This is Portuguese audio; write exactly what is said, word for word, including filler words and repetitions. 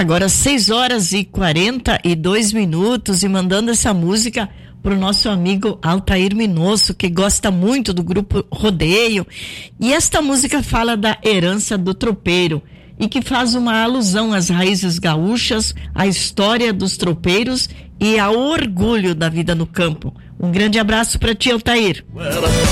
Agora seis horas e quarenta e dois minutos, e mandando essa música pro nosso amigo Altair Minosso, que gosta muito do grupo Rodeio. E esta música fala da herança do tropeiro e que faz uma alusão às raízes gaúchas, à história dos tropeiros e ao orgulho da vida no campo. Um grande abraço para ti, Altair.